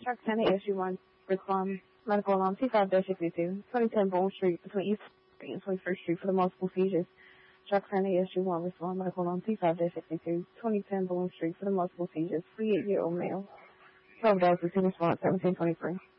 Shark Tanner ASU1, respond medical alarm 25-52, 2010 Bowles Street between East Street and 21st Street for the multiple seizures. Shark Tanner ASU1, respond medical alarm 25-52, 2010 Bowles Street for the multiple seizures. 48-year-old male. 12 dogs, routine response 1723.